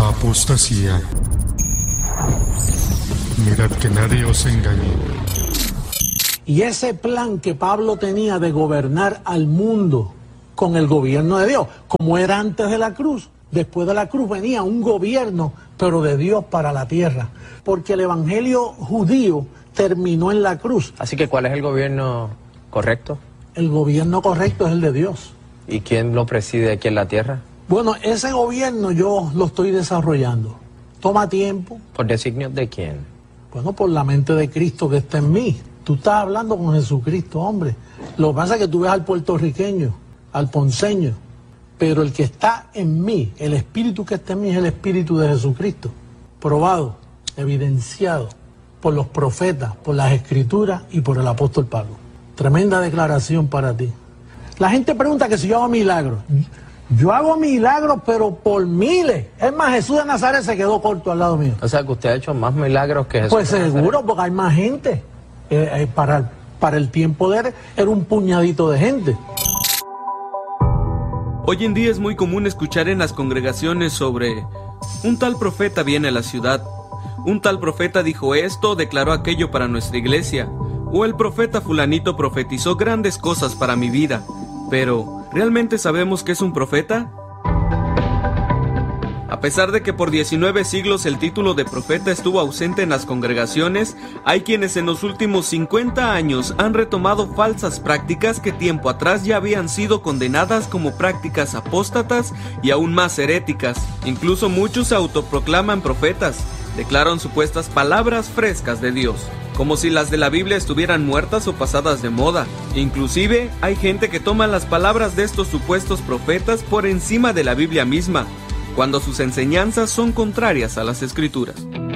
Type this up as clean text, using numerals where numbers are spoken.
la apostasía. Mirad que nadie os engañe. Y ese plan que Pablo tenía de gobernar al mundo con el gobierno de Dios, como era antes de la cruz, después de la cruz venía un gobierno, pero de Dios para la tierra, porque el evangelio judío terminó en la cruz. Así que, ¿cuál es el gobierno correcto? El gobierno correcto es el de Dios. ¿Y quién lo preside aquí en la tierra? Bueno, ese gobierno yo lo estoy desarrollando. Toma tiempo. ¿Por designio de quién? Bueno, por la mente de Cristo que está en mí. Tú estás hablando con Jesucristo, hombre. Lo que pasa es que tú ves al puertorriqueño, al ponceño, pero el que está en mí, el espíritu que está en mí es el espíritu de Jesucristo. Probado, evidenciado por los profetas, por las escrituras y por el apóstol Pablo. Tremenda declaración para ti. La gente pregunta que si yo hago milagros. Yo hago milagros, pero por miles. Es más, Jesús de Nazaret se quedó corto al lado mío. O sea, que usted ha hecho más milagros que Jesús. Pues seguro, porque hay más gente. Para el tiempo de él, era un puñadito de gente. Hoy en día es muy común escuchar en las congregaciones sobre un tal profeta viene a la ciudad, un tal profeta dijo esto, declaró aquello para nuestra iglesia, o el profeta fulanito profetizó grandes cosas para mi vida. Pero, ¿realmente sabemos que es un profeta? A pesar de que por 19 siglos el título de profeta estuvo ausente en las congregaciones, hay quienes en los últimos 50 años han retomado falsas prácticas que tiempo atrás ya habían sido condenadas como prácticas apóstatas y aún más heréticas. Incluso muchos se autoproclaman profetas, declaran supuestas palabras frescas de Dios, como si las de la Biblia estuvieran muertas o pasadas de moda. Inclusive, hay gente que toma las palabras de estos supuestos profetas por encima de la Biblia misma, cuando sus enseñanzas son contrarias a las Escrituras.